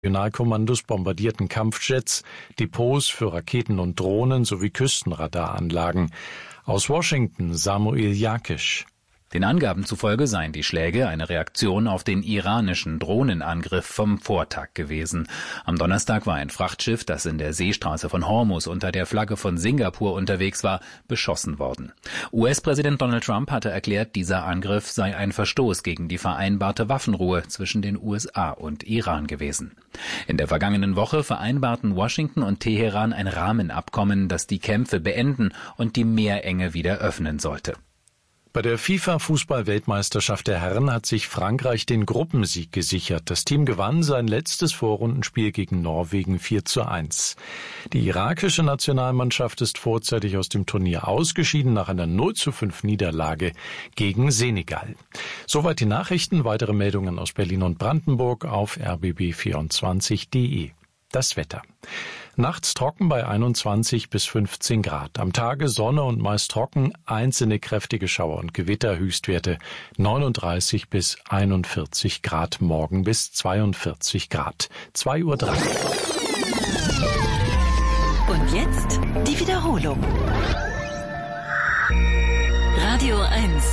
Regionalkommandos bombardierten Kampfjets, Depots für Raketen und Drohnen sowie Küstenradaranlagen. Aus Washington Samuel Jakisch. Den Angaben zufolge seien die Schläge eine Reaktion auf den iranischen Drohnenangriff vom Vortag gewesen. Am Donnerstag war ein Frachtschiff, das in der Seestraße von Hormuz unter der Flagge von Singapur unterwegs war, beschossen worden. US-Präsident Donald Trump hatte erklärt, dieser Angriff sei ein Verstoß gegen die vereinbarte Waffenruhe zwischen den USA und Iran gewesen. In der vergangenen Woche vereinbarten Washington und Teheran ein Rahmenabkommen, das die Kämpfe beenden und die Meerenge wieder öffnen sollte. Bei der FIFA-Fußball-Weltmeisterschaft der Herren hat sich Frankreich den Gruppensieg gesichert. Das Team gewann sein letztes Vorrundenspiel gegen Norwegen 4:1. Die irakische Nationalmannschaft ist vorzeitig aus dem Turnier ausgeschieden nach einer 0:5 Niederlage gegen Senegal. Soweit die Nachrichten. Weitere Meldungen aus Berlin und Brandenburg auf rbb24.de. Das Wetter. Nachts trocken bei 21 bis 15 Grad. Am Tage Sonne und meist trocken, einzelne kräftige Schauer und Gewitter, Höchstwerte 39 bis 41 Grad, morgen bis 42 Grad. 2:03 Uhr. Und jetzt die Wiederholung. Radio 1.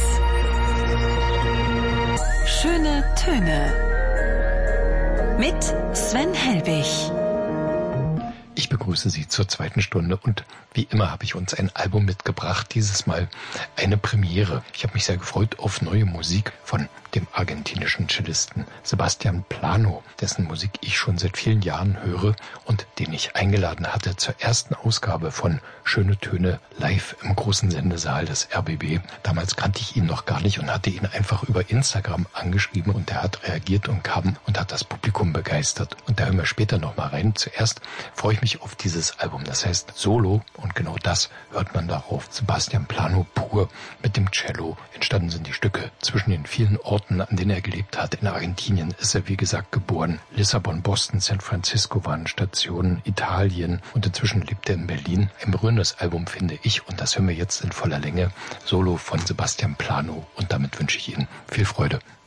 Schöne Töne. Mit Sven Helbig. Ich begrüße Sie zur zweiten Stunde und wie immer habe ich uns ein Album mitgebracht, dieses Mal eine Premiere. Ich habe mich sehr gefreut auf neue Musik von dem argentinischen Cellisten Sebastián Plano, dessen Musik ich schon seit vielen Jahren höre und den ich eingeladen hatte zur ersten Ausgabe von Schöne Töne live im großen Sendesaal des RBB. Damals kannte ich ihn noch gar nicht und hatte ihn einfach über Instagram angeschrieben und er hat reagiert und kam und hat das Publikum begeistert. Und da hören wir später nochmal rein. Zuerst freue ich mich auf dieses Album, das heißt Solo und genau das hört man darauf. Sebastián Plano pur mit dem Cello. Entstanden sind die Stücke zwischen den vielen Orten, an denen er gelebt hat. In Argentinien ist er, wie gesagt, geboren. Lissabon, Boston, San Francisco waren Stationen, Italien und inzwischen lebt er in Berlin. Ein berührendes Album, finde ich, und das hören wir jetzt in voller Länge. Solo von Sebastián Plano und damit wünsche ich Ihnen viel Freude.